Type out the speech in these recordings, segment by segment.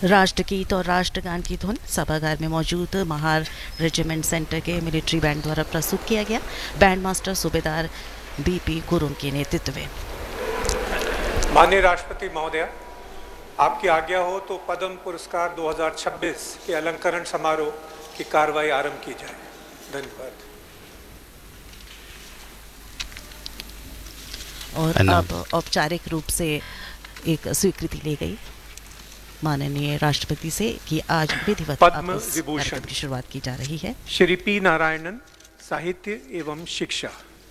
राष्ट्रगीत और राष्ट्रगान की धुन सभागार में मौजूद महार रेजिमेंट सेंटर के मिलिट्री बैंड द्वारा प्रस्तुत किया गया। बैंड मास्टर सूबेदार बीपी गुरुंग के नेतृत्व में। माननीय राष्ट्रपति महोदय, आपकी आज्ञा हो तो पद्म पुरस्कार 2026 के अलंकरण समारोह की कार्रवाई आरंभ की जाए। धन्यवाद। और अब औपचारिक रूप से एक स्वीकृति ली गई माननीय राष्ट्रपति से कि आज विधिवत पद्म विभूषण की शुरुआत की जा रही है। श्री पी नारायणन, साहित्य एवं शिक्षा।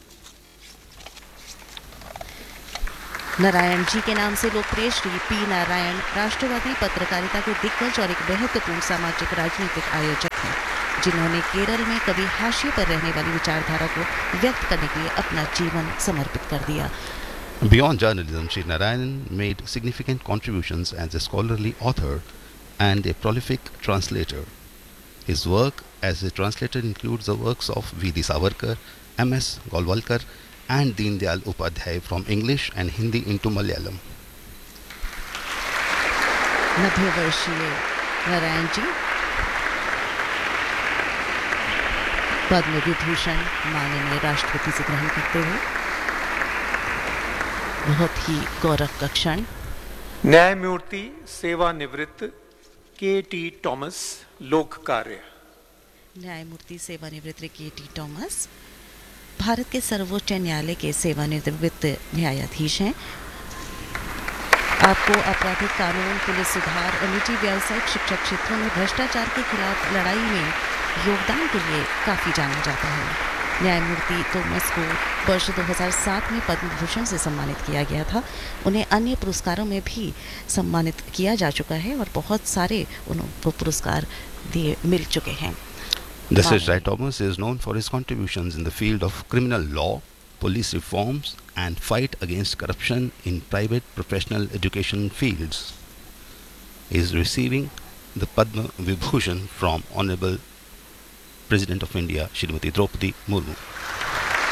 नारायण जी के नाम से लोकप्रिय श्री पी नारायण राष्ट्रवादी पत्रकारिता के दिग्गज और एक महत्वपूर्ण सामाजिक राजनीतिक आयोजक हैं, जिन्होंने केरल में कभी हाशिए पर रहने वाली विचारधारा को व्यक्त करने के लिए अपना जीवन समर्पित कर दिया। Beyond journalism, Sri Narayanan made significant contributions as a scholarly author and a prolific translator. His work as a translator includes the works of V.D. Savarkar, M.S. Golwalkar, and Deen Dayal Upadhyay from English and Hindi into Malayalam. 90 वर्षीय नारायण जी पद्म विभूषण माननीय राष्ट्रपति से ग्रहण करते हुए बहुत ही गौरव का क्षण। न्यायमूर्ति सेवानिवृत्त के.टी. टॉमस, लोक कार्य। न्यायमूर्ति सेवानिवृत्त के.टी. टॉमस भारत के सर्वोच्च न्यायालय के सेवानिवृत्त न्यायाधीश हैं। आपको आपराधिक कानून, पुलिस सुधार और निजी व्यावसायिक शिक्षा क्षेत्रों में भ्रष्टाचार के खिलाफ लड़ाई में योगदान के लिए काफ़ी जाना जाता है। न्यायमूर्ति टॉमस को वर्ष 2007 में पद्म भूषण से सम्मानित किया गया था। उन्हें अन्य पुरस्कारों में भी सम्मानित किया जा चुका है और बहुत सारे उनको पुरस्कार दिए मिल चुके हैं। Justice Rai Thomas is known for his contributions in the field of criminal law, police reforms, and fight against corruption in private professional education fields. He is receiving the Padma Vibhushan from Honorable President of India, Shrimati Draupadi Murmu.